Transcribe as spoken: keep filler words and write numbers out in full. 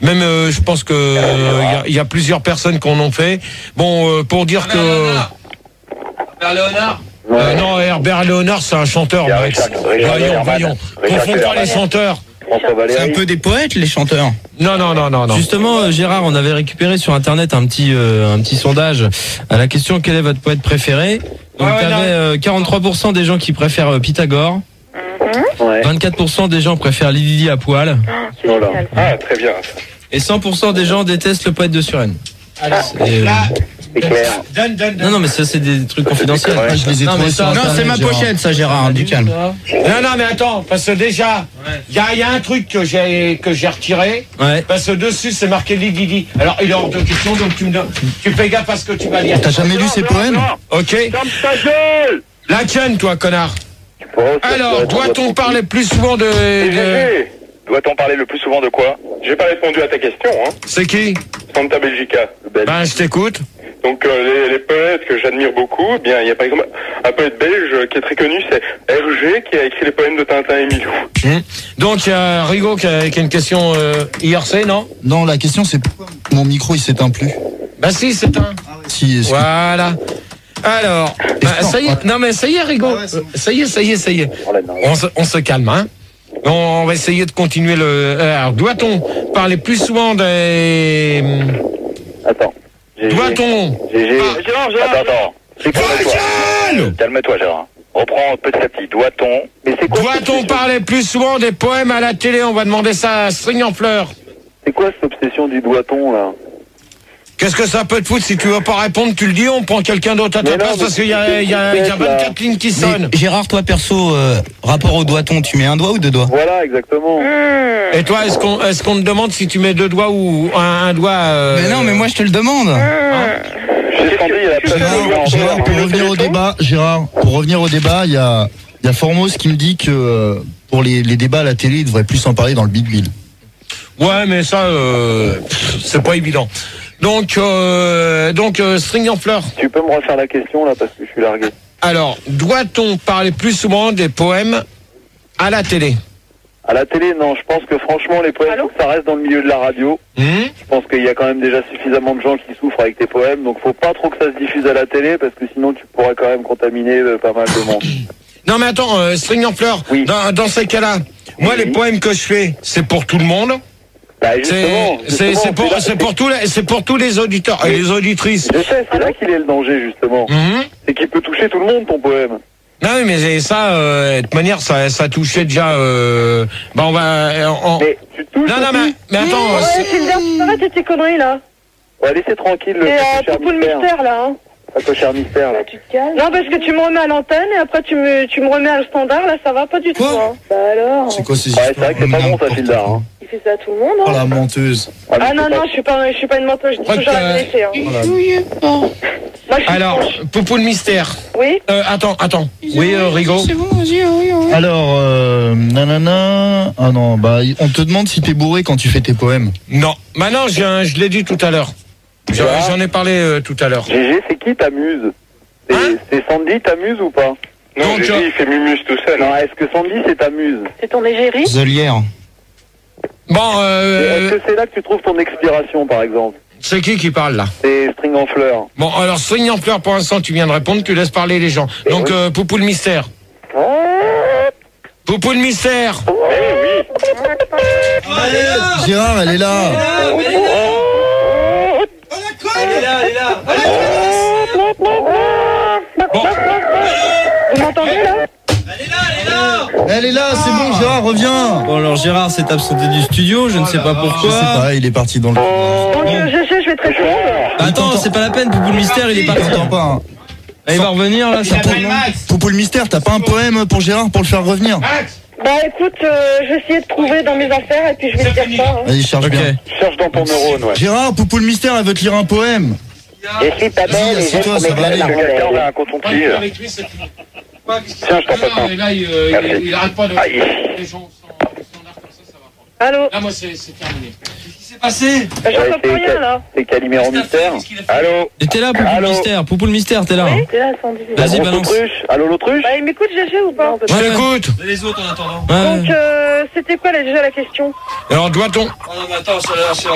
Même, euh, je pense que il euh, y, y a plusieurs personnes qui en ont fait. Bon, euh, pour dire Herbert que... Léonard. Herbert Léonard. Euh, non, Herbert Léonard, c'est un chanteur. Max. Richard, Richard voyons, Kellerman. voyons. Richard Confond pas Kellerman. les chanteurs. François C'est un Valéry. peu des poètes, les chanteurs. Non, non, non, non, non. Justement, euh, Gérard, on avait récupéré sur Internet un petit, euh, un petit sondage à la question quel est votre poète préféré. Donc, Ouais, ouais, t'avais euh, quarante-trois pour cent des gens qui préfèrent euh, Pythagore, Ouais. vingt-quatre pour cent des gens préfèrent Lily à poil, C'est Voilà. génial. Ah, très bien. et cent pour cent des gens détestent le poète de Suresnes. Alors, Et, euh, là, C'est clair. donne, donne, donne. Non, non, mais ça, c'est des trucs confidentiels. Ouais, Je les ai Non, trouvés mais sur ça- Non, Internet, c'est ma Gérard. pochette, ça, Gérard, du calme. Non, non, mais attends, parce que déjà, il y, a, y a un truc que j'ai que j'ai retiré, Ouais. parce que dessus c'est marqué Ligidi. Alors il est hors de question, donc tu me donnes, tu fais gaffe à ce que tu vas lire. T'as jamais lu ces poèmes? Ok. Ferme ta gueule. La tienne, toi, connard. Tu pourras aussi Alors, répondre à doit-on ton parler plus souvent de, Et de... Gégé, doit-on parler le plus souvent de quoi? J'ai pas répondu à ta question, hein. C'est qui? Santa Belgica, le belge. Ben, je t'écoute. Donc euh, les, les poètes que j'admire beaucoup, eh bien il y a par exemple un poète belge qui est très connu, c'est Hergé, qui a écrit les poèmes de Tintin et Milou. Hum. Donc il y a Rigaud qui a, qui a une question euh, I R C, non? Non, la question c'est pourquoi mon micro il s'éteint plus. Bah si, c'est un. Si, est-ce que- Voilà. Alors, bah, ça y est. Non mais ça y est, Rigaud. Ah ouais, c'est bon. Ça y est, ça y est, ça y est. Oh là, non. On se, on se calme, hein. On va essayer de continuer le. Alors, doit-on parler plus souvent des. Attends. Gégé. Doit-on. Gégé. Ah, Gérard, Gérard, Attends, attends. C'est quoi toi? Rachel Calme-toi, Gérard. Reprends petit à petit. Doit-on? Mais c'est quoi? cette Doit-on obsession parler plus souvent des poèmes à la télé? On va demander ça à String en fleurs. C'est quoi cette obsession du doit-on là? Qu'est-ce que ça peut te foutre? Si tu veux pas répondre, tu le dis, on prend quelqu'un d'autre à ta Mais non, place mais parce qu'il y a, c'est- il y a, il y a vingt-quatre lignes qui sonnent. Mais, Gérard, toi, perso, euh, rapport au doigt-on, tu mets un doigt ou deux doigts? Voilà, exactement. Et toi, est-ce qu'on est-ce qu'on te demande si tu mets deux doigts ou un, un doigt euh, Mais non, mais moi, je te le demande. J'ai senti, il a pas Gérard, Gérard, pour revenir au débat, Gérard, pour revenir au débat, il y a, il y a Formos qui me dit que euh, pour les, les débats à la télé, il devrait plus en parler dans le Big Bill. Ouais, mais ça, euh, pff, c'est pas évident. Donc, euh, donc euh, String en fleurs. Tu peux me refaire la question là parce que je suis largué. Alors, doit-on parler plus souvent des poèmes à la télé? À la télé, non, je pense que franchement, les poèmes, Allô faut que ça reste dans le milieu de la radio. Hum Je pense qu'il y a quand même déjà suffisamment de gens qui souffrent avec tes poèmes, donc faut pas trop que ça se diffuse à la télé parce que sinon tu pourrais quand même contaminer euh, pas mal de monde. Non, mais attends, euh, String en fleurs. Oui. Dans, dans ces cas-là, moi, Oui. les poèmes que je fais, c'est pour tout le monde. Bah C'est justement, c'est justement, c'est pour là- c'est pour tous les c'est pour tous les auditeurs et les auditrices. Je sais, c'est là qu'il est le danger justement. Hum C'est qu'il peut toucher tout le monde ton poème. Non, oui, mais ça, euh, de toute manière, ça, ça touchait déjà. Euh, bah, on va. on- Mais tu te touches Non, non, aussi. mais, mais attends. Ouais, c'est- Gilbert, arrête tes conneries là. On va laisser tranquille le Et euh, cochère Poupou le mystère. mystère là. Hein. Le cochère mystère là. Tu te calmes. Non, parce que tu me remets à l'antenne et après tu me, tu me remets à le standard, là ça va pas du tout. Quoi Hein. Bah alors, C'est quoi ces Ouais, c'est vrai que c'est pas bon ça, Gildar. Hein. il fait ça à tout le monde. Oh Hein. la menteuse. Ouais, mais Ah c'est non, pas- non, je suis pas, je suis pas une menteuse, je dis Crois toujours que- la vérité. Hein. Voilà. Moi, je suis Alors, franche. Poupou le mystère. Oui. Euh, attends, attends. Oui, euh, Rigaud. Alors, euh, nanana. Ah non, bah, on te demande si t'es bourré quand tu fais tes poèmes. Non. Maintenant, je, viens- je l'ai dit tout à l'heure. J'en Ah. j'en ai parlé euh, tout à l'heure. Gégé, c'est qui t'amuse? C'est Hein c'est Sandy t'amuse ou pas? Non, Donc, Gégé, euh, il fait mumus tout seul. Non, est-ce que Sandy c'est t'amuse? C'est ton égérie. Zolière. Bon, Et euh, Est-ce que c'est là que tu trouves ton expiration par exemple? c'est qui qui parle là? C'est String en fleurs. Bon, alors, String en fleurs, pour l'instant, tu viens de répondre, tu laisses parler les gens. Donc, oui. euh, Poupou le mystère. Poupou le mystère. Gérard, elle est là. Bon, Vous m'entendez là? Elle est là, c'est bon, Gérard, reviens. Bon, alors Gérard s'est absenté du studio, je ne sais pas Je sais pourquoi. pas, il est parti dans le. Donc euh, je sais, je vais te répondre. Attends, c'est pas la peine, Poupou le mystère, il est Il parti. t'entend pas. Hein. Ah, il va revenir là, ça il tourne. s'appelle Max. Poupou le mystère, t'as pas un poème pour Gérard pour le faire revenir? Max. Bah écoute, euh, je vais essayer de trouver dans mes affaires et puis je vais te dire ça. Hein. Vas-y, cherche Ok. bien. Cherche dans ton neurone, ouais. Gérard, Poupou le mystère, elle veut te lire un poème. Et si ta Vas-y, assieds-toi, ça va aller. que quelqu'un a un coton-tige. Avec lui, c'est fini. Quoi, qu'est-ce qu'il Tiens, je t'en fait passe un. Et là, il, euh, Merci. il, il arrête pas de. Aïe. Les gens sont standards comme ça, ça va pas. Allô? Là, moi, c'est c'est terminé. Qu'est-ce qui s'est passé? Bah, J'entends Ouais, plus c'est- rien là. C'est Calimero Mystère. Allô? Et t'es là, Poupou le Allô mystère, Poupou le mystère, t'es là. Oui, t'es là, Sandy. Vas-y, Grosse balance. autruche. Allô l'autruche? Bah il m'écoute G G ou pas? Je Ouais, ouais. t'écoute. Les autres en attendant. Ouais. Donc euh, c'était quoi là, déjà la question? Alors, doit-on. Oh non, mais attends, c'est là, c'est